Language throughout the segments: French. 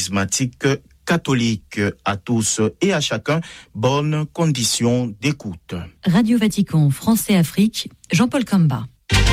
charismatique catholique. À tous et à chacun, bonnes conditions d'écoute. Radio Vatican, France et Afrique, Jean-Paul Kamba.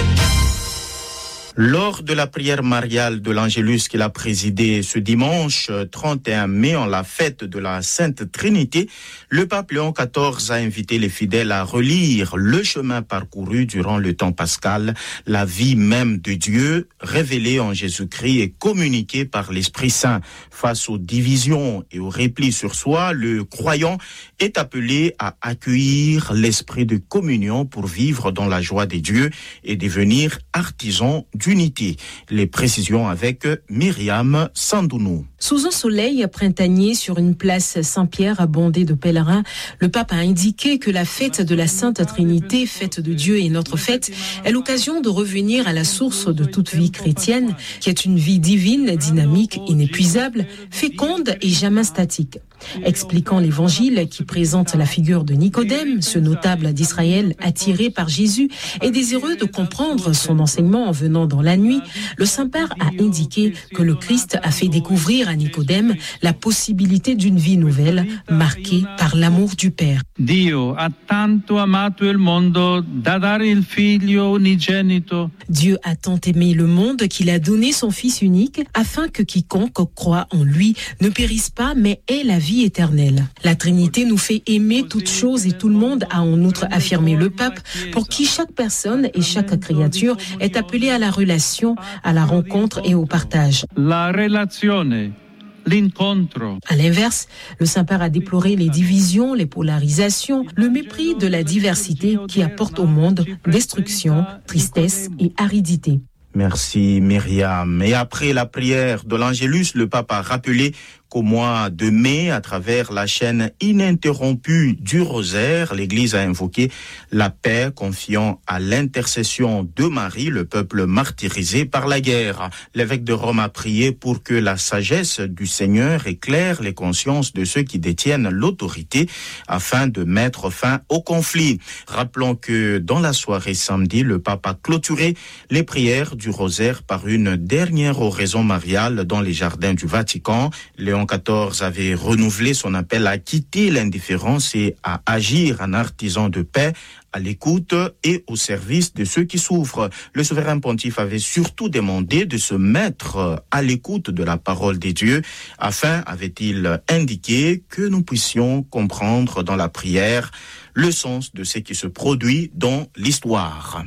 Lors de la prière mariale de l'Angélus qu'il a présidée ce dimanche 31 mai en la fête de la Sainte Trinité, le pape Léon XIV a invité les fidèles à relire le chemin parcouru durant le temps pascal, la vie même de Dieu révélée en Jésus-Christ et communiquée par l'Esprit Saint. Face aux divisions et aux replis sur soi, le croyant est appelé à accueillir l'esprit de communion pour vivre dans la joie des dieux et devenir artisan d'unité. Les précisions avec Myriam Sandounou. Sous un soleil printanier sur une place Saint-Pierre bondée de pèlerins, le pape a indiqué que la fête de la Sainte Trinité, fête de Dieu et notre fête, est l'occasion de revenir à la source de toute vie chrétienne, qui est une vie divine, dynamique, inépuisable, féconde et jamais statique. Expliquant l'évangile qui présente la figure de Nicodème, ce notable d'Israël attiré par Jésus et désireux de comprendre son enseignement en venant dans la nuit, le Saint-Père a indiqué que le Christ a fait découvrir à Nicodème la possibilité d'une vie nouvelle marquée par l'amour du Père. Dio ha tanto amato il mondo da dare il figlio unigenito. Dieu a tant aimé le monde qu'il a donné son Fils unique afin que quiconque croit en lui ne périsse pas mais ait la vie éternelle. La Trinité nous fait aimer toutes choses et tout le monde, a en outre affirmé le pape, pour qui chaque personne et chaque créature est appelée à la relation, à la rencontre et au partage. La relazione. L'incontro. À l'inverse, le Saint-Père a déploré les divisions, les polarisations, le mépris de la diversité qui apporte au monde destruction, tristesse et aridité. Merci Myriam. Et après la prière de l'Angélus, le pape a rappelé qu'au mois de mai, à travers la chaîne ininterrompue du rosaire, l'Église a invoqué la paix, confiant à l'intercession de Marie, le peuple martyrisé par la guerre. L'évêque de Rome a prié pour que la sagesse du Seigneur éclaire les consciences de ceux qui détiennent l'autorité afin de mettre fin au conflit. Rappelons que dans la soirée samedi, le pape a clôturé les prières du rosaire par une dernière oraison mariale dans les jardins du Vatican. Léon XIV avait renouvelé son appel à quitter l'indifférence et à agir en artisan de paix, à l'écoute et au service de ceux qui souffrent. Le souverain pontife avait surtout demandé de se mettre à l'écoute de la parole des dieux, afin, avait-il indiqué, que nous puissions comprendre dans la prière le sens de ce qui se produit dans l'histoire.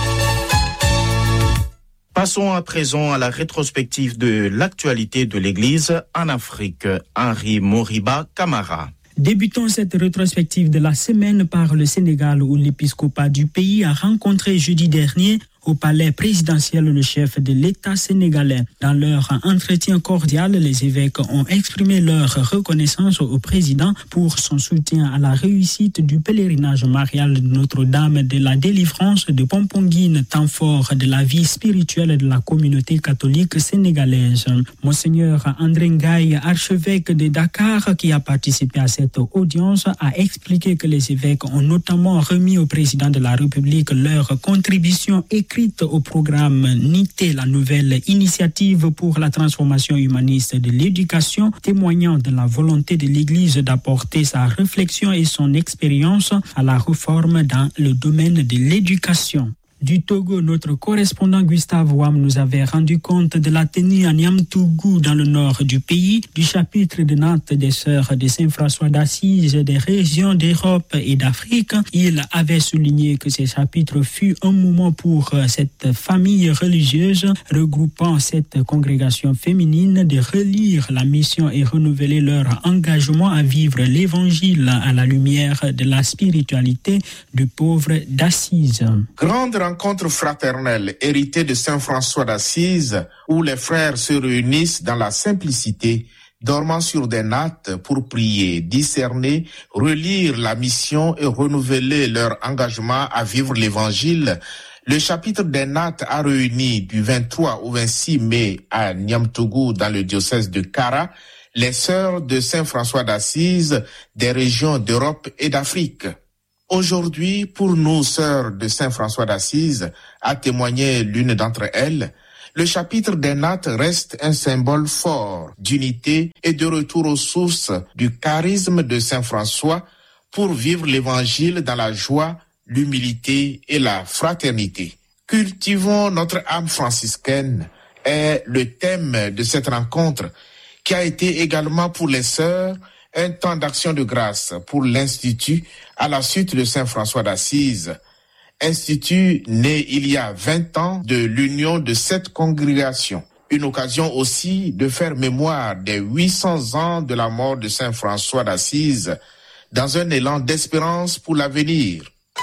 Passons à présent à la rétrospective de l'actualité de l'Église en Afrique. Henri Moriba Camara. Débutons cette rétrospective de la semaine par le Sénégal où l'épiscopat du pays a rencontré jeudi dernier au palais présidentiel le chef de l'État sénégalais. Dans leur entretien cordial, les évêques ont exprimé leur reconnaissance au président pour son soutien à la réussite du pèlerinage marial de Notre-Dame de la Délivrance de Pomponguine, temps fort de la vie spirituelle de la communauté catholique sénégalaise. Monseigneur André Ngaye, archevêque de Dakar, qui a participé à cette audience, a expliqué que les évêques ont notamment remis au président de la République leur contribution écrite au programme NITE, la nouvelle initiative pour la transformation humaniste de l'éducation, témoignant de la volonté de l'Église d'apporter sa réflexion et son expérience à la réforme dans le domaine de l'éducation. Du Togo, notre correspondant Gustave Wam nous avait rendu compte de la tenue à Niamtougou dans le nord du pays du chapitre de Nantes des Sœurs de Saint-François d'Assise des régions d'Europe et d'Afrique. Il avait souligné que ce chapitre fut un moment pour cette famille religieuse regroupant cette congrégation féminine de relire la mission et renouveler leur engagement à vivre l'évangile à la lumière de la spiritualité du pauvre d'Assise. Grande rencontre fraternelle héritée de Saint François d'Assise où les frères se réunissent dans la simplicité, dormant sur des nattes pour prier, discerner, relire la mission et renouveler leur engagement à vivre l'évangile. Le chapitre des nattes a réuni du 23 au 26 mai à Niamtougou dans le diocèse de Kara les sœurs de Saint François d'Assise des régions d'Europe et d'Afrique. Aujourd'hui, pour nous, sœurs de Saint François d'Assise, a témoigné l'une d'entre elles, Le chapitre des Nattes reste un symbole fort d'unité et de retour aux sources du charisme de Saint François pour vivre l'évangile dans la joie, l'humilité et la fraternité. Cultivons notre âme franciscaine est le thème de cette rencontre qui a été également pour les sœurs un temps d'action de grâce pour l'Institut à la suite de Saint François d'Assise. Institut né il y a 20 ans de l'union de 7 congrégations. Une occasion aussi de faire mémoire des 800 ans de la mort de Saint François d'Assise dans un élan d'espérance pour l'avenir.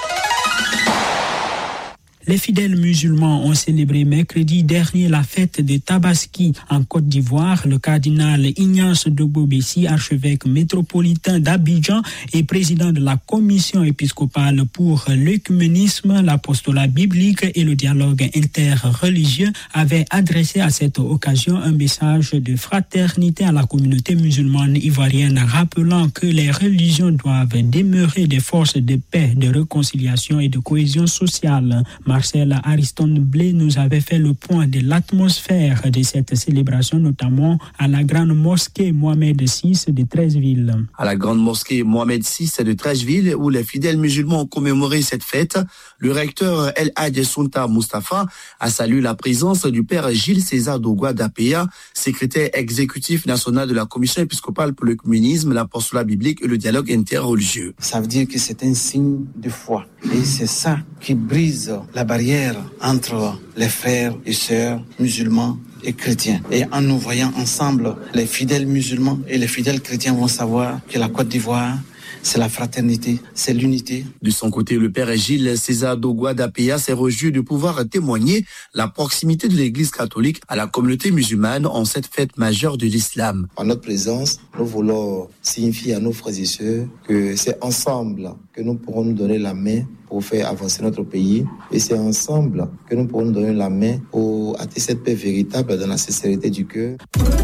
Les fidèles musulmans ont célébré mercredi dernier la fête de Tabaski en Côte d'Ivoire. Le cardinal Ignace Dogbobessi, archevêque métropolitain d'Abidjan et président de la commission épiscopale pour l'œcuménisme, l'apostolat biblique et le dialogue interreligieux, avait adressé à cette occasion un message de fraternité à la communauté musulmane ivoirienne, rappelant que les religions doivent demeurer des forces de paix, de réconciliation et de cohésion sociale. Marcel Ariston Blé nous avait fait le point de l'atmosphère de cette célébration, notamment à la grande mosquée Mohamed VI de Treichville. À la grande mosquée Mohamed VI de Treichville, où les fidèles musulmans ont commémoré cette fête, le recteur El Hadj Sunta Mustafa a salué la présence du père Gilles César Dogwa d'Apea, secrétaire exécutif national de la commission épiscopale pour l'œcuménisme, l'apostolat biblique et le dialogue interreligieux. Ça veut dire que c'est un signe de foi. Et c'est ça qui brise la barrière entre les frères et sœurs musulmans et chrétiens. Et en nous voyant ensemble, les fidèles musulmans et les fidèles chrétiens vont savoir que la Côte d'Ivoire, c'est la fraternité, c'est l'unité. De son côté, le père Gilles César Dogwa d'Apea s'est réjoui de pouvoir témoigner la proximité de l'Église catholique à la communauté musulmane en cette fête majeure de l'islam. En notre présence, nous voulons signifier à nos frères et sœurs que c'est ensemble que nous pourrons nous donner la main pour faire avancer notre pays. Et c'est ensemble que nous pourrons nous donner la main pour atteindre cette paix véritable dans la sincérité du cœur.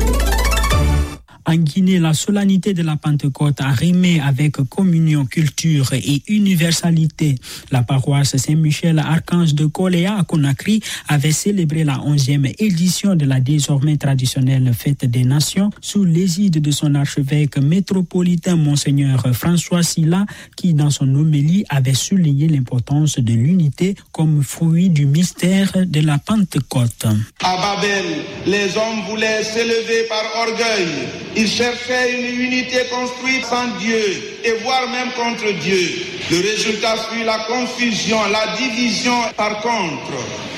En Guinée, la solennité de la Pentecôte a rimé avec communion, culture et universalité. La paroisse Saint-Michel Archange de Koléa à Conakry avait célébré la 11e édition de la désormais traditionnelle Fête des Nations sous l'égide de son archevêque métropolitain Monseigneur François Sylla, qui dans son homélie avait souligné l'importance de l'unité comme fruit du mystère de la Pentecôte. À Babel, les hommes voulaient s'élever par orgueil. Ils cherchaient une unité construite sans Dieu et voire même contre Dieu. Le résultat fut la confusion, la division. Par contre,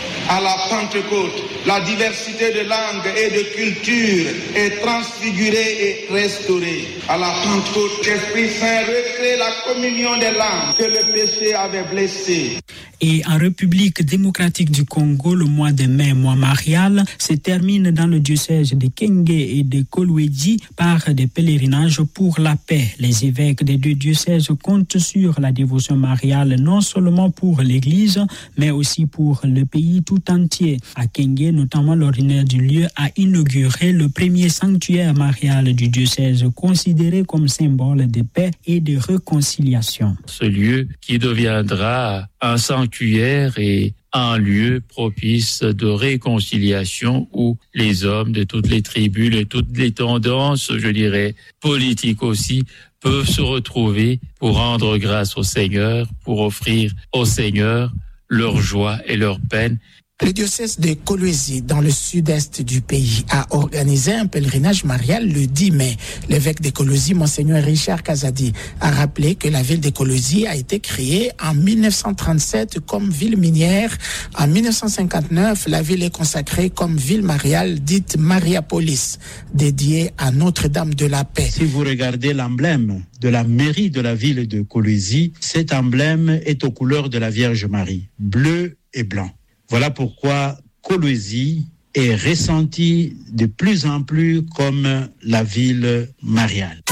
à la Pentecôte, la diversité de langues et de cultures est transfigurée et restaurée. À la Pentecôte, l'Esprit Saint recrée la communion des langues que le péché avait blessées. Et en République démocratique du Congo, le mois de mai, mois marial, se termine dans le diocèse de Kenge et de Kolwezi par des pèlerinages pour la paix. Les évêques des deux diocèses comptent sur la dévotion mariale non seulement pour l'Église, mais aussi pour le pays tout entier. À Kenge, notamment, l'ordinaire du lieu a inauguré le premier sanctuaire marial du diocèse, considéré comme symbole de paix et de réconciliation. Ce lieu qui deviendra un sanctuaire et un lieu propice de réconciliation où les hommes de toutes les tribus et toutes les tendances, je dirais, politiques aussi, peuvent se retrouver pour rendre grâce au Seigneur, pour offrir au Seigneur leur joie et leur peine. Le diocèse de Kolwezi, dans le sud-est du pays, a organisé un pèlerinage marial le 10 mai. L'évêque de Kolwezi, Monseigneur Richard Kazadi, a rappelé que la ville de Kolwezi a été créée en 1937 comme ville minière. En 1959, la ville est consacrée comme ville mariale dite Mariapolis, dédiée à Notre-Dame de la Paix. Si vous regardez l'emblème de la mairie de la ville de Kolwezi, cet emblème est aux couleurs de la Vierge Marie, bleu et blanc. Voilà pourquoi Kolwezi est ressentie de plus en plus comme la ville mariale.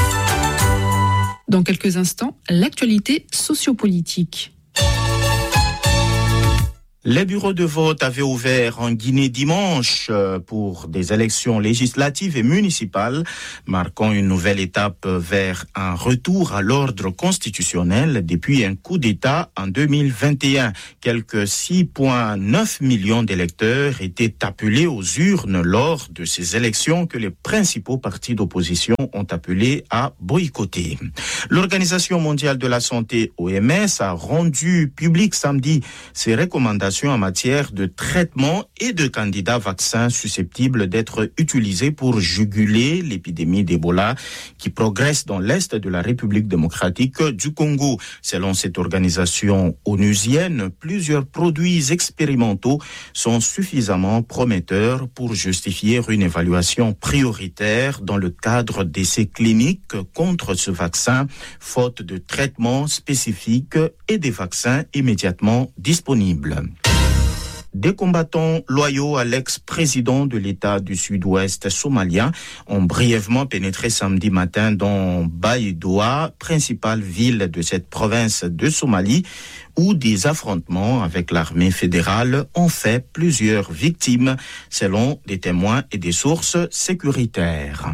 Dans quelques instants, l'actualité sociopolitique. Les bureaux de vote avaient ouvert en Guinée dimanche pour des élections législatives et municipales, marquant une nouvelle étape vers un retour à l'ordre constitutionnel depuis un coup d'État en 2021. Quelques 6,9 millions d'électeurs étaient appelés aux urnes lors de ces élections que les principaux partis d'opposition ont appelé à boycotter. L'Organisation mondiale de la santé, OMS, a rendu public samedi ses recommandations en matière de traitement et de candidats vaccins susceptibles d'être utilisés pour juguler l'épidémie d'Ebola qui progresse dans l'est de la République démocratique du Congo. Selon cette organisation onusienne, plusieurs produits expérimentaux sont suffisamment prometteurs pour justifier une évaluation prioritaire dans le cadre d'essais cliniques contre ce vaccin, faute de traitements spécifiques et des vaccins immédiatement disponibles. Des combattants loyaux à l'ex-président de l'État du Sud-Ouest somalien ont brièvement pénétré samedi matin dans Baidoa, principale ville de cette province de Somalie, où des affrontements avec l'armée fédérale ont fait plusieurs victimes, selon des témoins et des sources sécuritaires.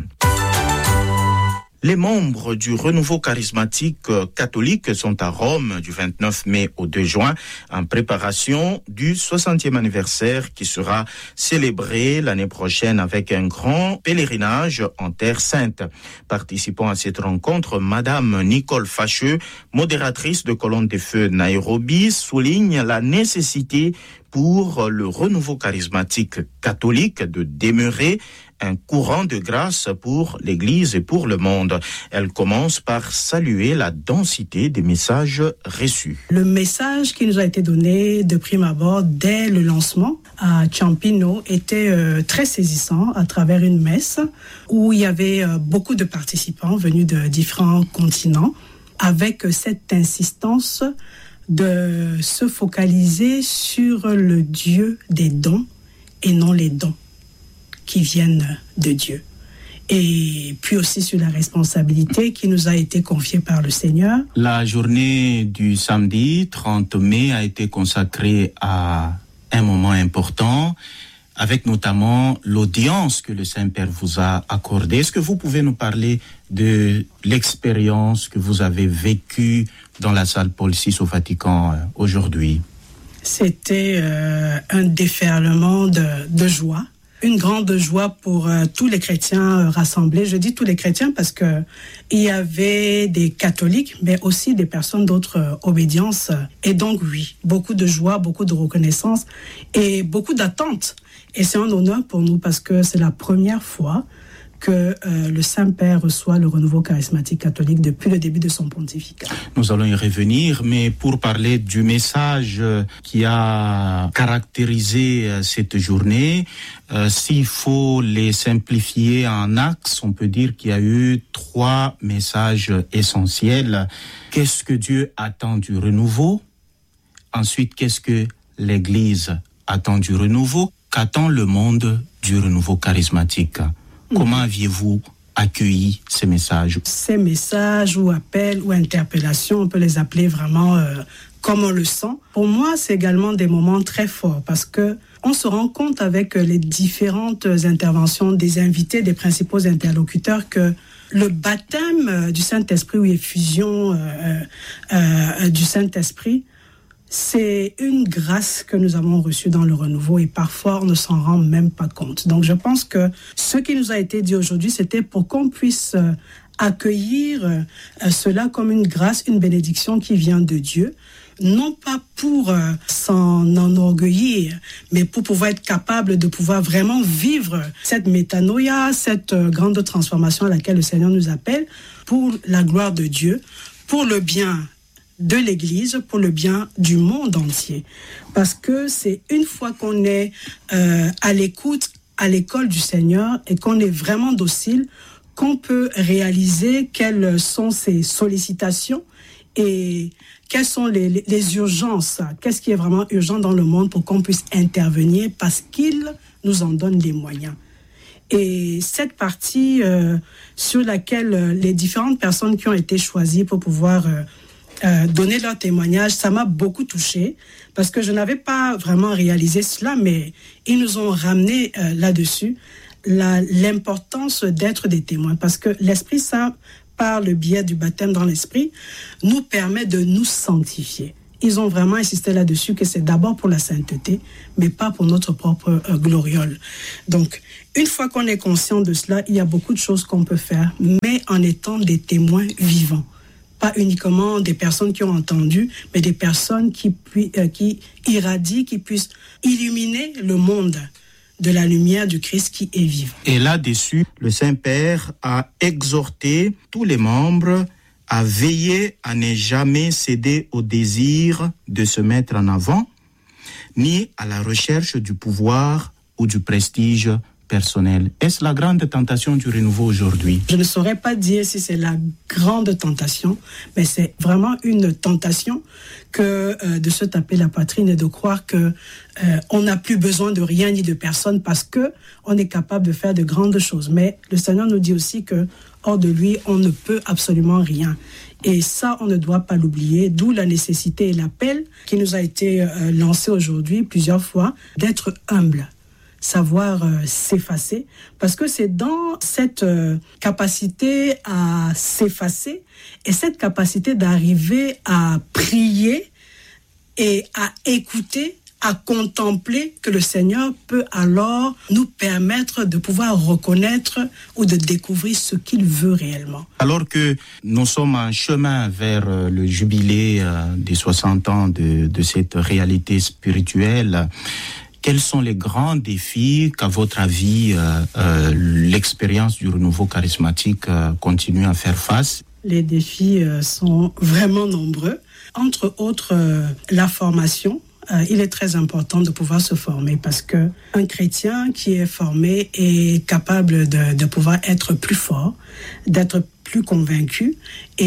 Les membres du renouveau charismatique catholique sont à Rome du 29 mai au 2 juin en préparation du 60e anniversaire qui sera célébré l'année prochaine avec un grand pèlerinage en Terre Sainte. Participant à cette rencontre, Madame Nicole Facheux, modératrice de Colonne des Feux Nairobi, souligne la nécessité pour le renouveau charismatique catholique de demeurer un courant de grâce pour l'Église et pour le monde. Elle commence par saluer la densité des messages reçus. Le message qui nous a été donné de prime abord dès le lancement à Ciampino était très saisissant à travers une messe où il y avait beaucoup de participants venus de différents continents avec cette insistance de se focaliser sur le Dieu des dons et non les dons qui viennent de Dieu. Et puis aussi sur la responsabilité qui nous a été confiée par le Seigneur. La journée du samedi 30 mai a été consacrée à un moment important, avec notamment l'audience que le Saint-Père vous a accordée. Est-ce que vous pouvez nous parler de l'expérience que vous avez vécue dans la salle Paul VI au Vatican aujourd'hui? C'était un déferlement de joie. Une grande joie pour tous les chrétiens rassemblés. Je dis tous les chrétiens parce que il y avait des catholiques, mais aussi des personnes d'autres obédiences. Et donc oui, beaucoup de joie, beaucoup de reconnaissance et beaucoup d'attente. Et c'est un honneur pour nous parce que c'est la première fois que le Saint-Père reçoit le renouveau charismatique catholique depuis le début de son pontificat. Nous allons y revenir, mais pour parler du message qui a caractérisé cette journée, s'il faut les simplifier en axes, on peut dire qu'il y a eu 3 messages essentiels. Qu'est-ce que Dieu attend du renouveau? Ensuite, qu'est-ce que l'Église attend du renouveau? Qu'attend le monde du renouveau charismatique? Comment aviez-vous accueilli ces messages? Ces messages ou appels ou interpellations, on peut les appeler vraiment comme on le sent. Pour moi, c'est également des moments très forts parce que on se rend compte avec les différentes interventions des invités, des principaux interlocuteurs que le baptême du Saint-Esprit ou effusion du Saint-Esprit, c'est une grâce que nous avons reçue dans le renouveau et parfois on ne s'en rend même pas compte. Donc je pense que ce qui nous a été dit aujourd'hui, c'était pour qu'on puisse accueillir cela comme une grâce, une bénédiction qui vient de Dieu, non pas pour s'en enorgueillir, mais pour pouvoir être capable de pouvoir vraiment vivre cette métanoïa, cette grande transformation à laquelle le Seigneur nous appelle, pour la gloire de Dieu, pour le bien de l'Église, pour le bien du monde entier. Parce que c'est une fois qu'on est à l'écoute, à l'école du Seigneur, et qu'on est vraiment docile, qu'on peut réaliser quelles sont ses sollicitations et quelles sont les urgences, qu'est-ce qui est vraiment urgent dans le monde pour qu'on puisse intervenir parce qu'il nous en donne les moyens. Et cette partie sur laquelle les différentes personnes qui ont été choisies pour pouvoir donné leur témoignage, ça m'a beaucoup touchée parce que je n'avais pas vraiment réalisé cela, mais ils nous ont ramené là-dessus l'importance d'être des témoins parce que l'Esprit Saint, par le biais du baptême dans l'Esprit, nous permet de nous sanctifier. Ils ont vraiment insisté là-dessus que c'est d'abord pour la sainteté, mais pas pour notre propre gloriole. Donc, une fois qu'on est conscient de cela, il y a beaucoup de choses qu'on peut faire, mais en étant des témoins vivants. Pas uniquement des personnes qui ont entendu, mais des personnes qui irradient, qui puissent illuminer le monde de la lumière du Christ qui est vivant. Et là-dessus, le Saint-Père a exhorté tous les membres à veiller à ne jamais céder au désir de se mettre en avant, ni à la recherche du pouvoir ou du prestige personnel. Est-ce la grande tentation du renouveau aujourd'hui? Je ne saurais pas dire si c'est la grande tentation, mais c'est vraiment une tentation que de se taper la poitrine et de croire que on n'a plus besoin de rien ni de personne parce que on est capable de faire de grandes choses. Mais le Seigneur nous dit aussi que hors de lui, on ne peut absolument rien. Et ça, on ne doit pas l'oublier, d'où la nécessité et l'appel qui nous a été lancé aujourd'hui plusieurs fois d'être humble. Savoir s'effacer, parce que c'est dans cette capacité à s'effacer et cette capacité d'arriver à prier et à écouter, à contempler que le Seigneur peut alors nous permettre de pouvoir reconnaître ou de découvrir ce qu'il veut réellement. Alors que nous sommes en chemin vers le jubilé des 60 ans de cette réalité spirituelle, quels sont les grands défis qu'à votre avis l'expérience du renouveau charismatique continue à faire face? Les défis sont vraiment nombreux. Entre autres, la formation. Il est très important de pouvoir se former parce que un chrétien qui est formé est capable de pouvoir être plus fort, d'être plus convaincu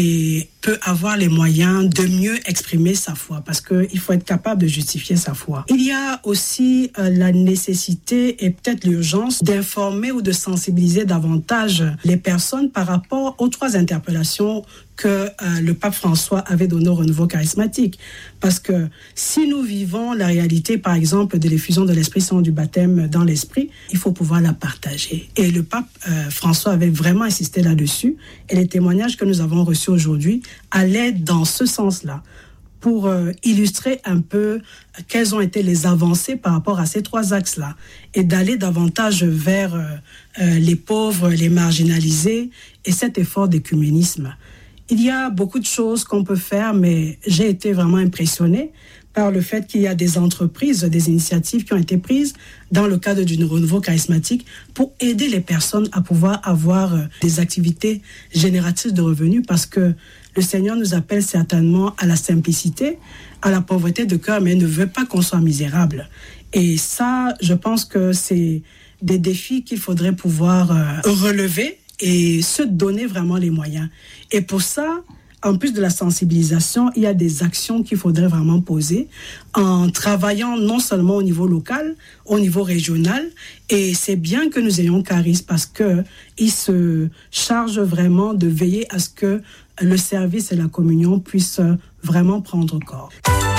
et peut avoir les moyens de mieux exprimer sa foi parce qu'il faut être capable de justifier sa foi. Il y a aussi la nécessité et peut-être l'urgence d'informer ou de sensibiliser davantage les personnes par rapport aux 3 interpellations que le pape François avait donné au renouveau charismatique. Parce que si nous vivons la réalité, par exemple, de l'effusion de l'Esprit Saint du baptême dans l'Esprit, il faut pouvoir la partager. Et le pape François avait vraiment insisté là-dessus. Et les témoignages que nous avons reçus aujourd'hui allaient dans ce sens-là pour illustrer un peu quelles ont été les avancées par rapport à ces 3 axes-là et d'aller davantage vers les pauvres, les marginalisés et cet effort d'écuménisme. Il y a beaucoup de choses qu'on peut faire, mais j'ai été vraiment impressionnée par le fait qu'il y a des entreprises, des initiatives qui ont été prises dans le cadre du renouveau charismatique pour aider les personnes à pouvoir avoir des activités génératrices de revenus parce que le Seigneur nous appelle certainement à la simplicité, à la pauvreté de cœur, mais il ne veut pas qu'on soit misérable. Et ça, je pense que c'est des défis qu'il faudrait pouvoir relever et se donner vraiment les moyens. Et pour ça, en plus de la sensibilisation, il y a des actions qu'il faudrait vraiment poser en travaillant non seulement au niveau local, au niveau régional. Et c'est bien que nous ayons Charis parce qu'il se charge vraiment de veiller à ce que le service et la communion puissent vraiment prendre corps.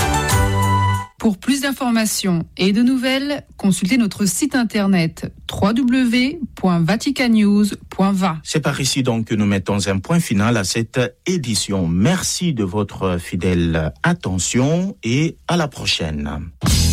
Pour plus d'informations et de nouvelles, consultez notre site internet www.vaticannews.va. C'est par ici donc que nous mettons un point final à cette édition. Merci de votre fidèle attention et à la prochaine.